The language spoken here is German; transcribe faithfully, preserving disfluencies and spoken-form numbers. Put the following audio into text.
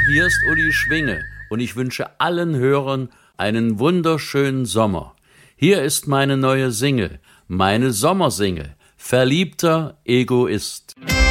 hier ist Uli Schwinge und ich wünsche allen Hörern einen wunderschönen Sommer. Hier ist meine neue Single, meine Sommersingle, Verliebter Egoist.